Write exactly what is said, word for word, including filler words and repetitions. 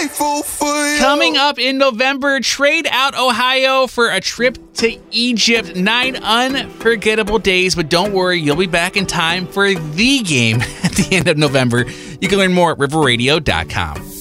grateful for you. Coming up in November, trade out Ohio for a trip to Egypt. Nine unforgettable days, but don't worry, you'll be back in time for the game at the end of November. You can learn more at river radio dot com.